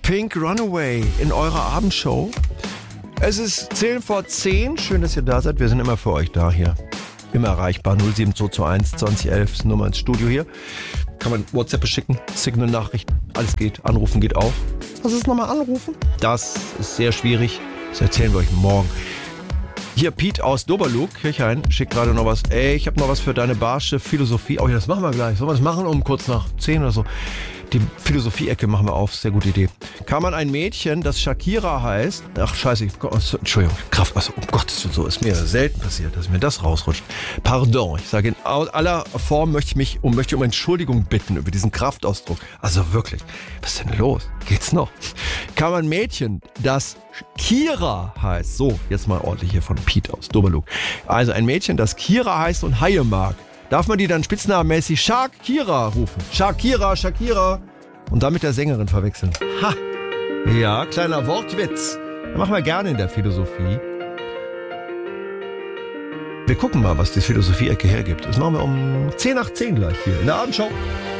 Pink Runaway in eurer Abendshow. Es ist 10 vor 10. Schön, dass ihr da seid. Wir sind immer für euch da hier. Immer erreichbar. 07221 2011 ist Nummer ins Studio hier. Kann man WhatsApp schicken, Signal-Nachrichten. Alles geht. Anrufen geht auch. Was ist nochmal anrufen? Das ist sehr schwierig. Das erzählen wir euch morgen. Hier Pete aus Doberlug, Kirchhain, schickt gerade noch was. Ey, ich habe noch was für deine barsche Philosophie. Oh ja, das machen wir gleich. Sollen wir das machen um kurz nach 10 oder so? Die Philosophie-Ecke machen wir auf. Sehr gute Idee. Kann man ein Mädchen, das Shakira heißt... Ach, scheiße. Entschuldigung. Kraft. Also, um Gottes Willen, so ist mir selten passiert, dass mir das rausrutscht. Pardon. Ich sage in aller Form möchte um Entschuldigung bitten über diesen Kraftausdruck. Also wirklich. Was ist denn los? Geht's noch? Kann man ein Mädchen, das Kira heißt... So, jetzt mal ordentlich hier von Pete aus Doberlug. Also ein Mädchen, das Kira heißt und Haie mag. Darf man die dann spitznamenmäßig Shakira rufen? Shakira. Und dann mit der Sängerin verwechseln. Ha! Ja, kleiner Wortwitz. Das machen wir gerne in der Philosophie. Wir gucken mal, was die Philosophie-Ecke hergibt. Das machen wir um 10 nach 10 gleich hier in der Abendshow.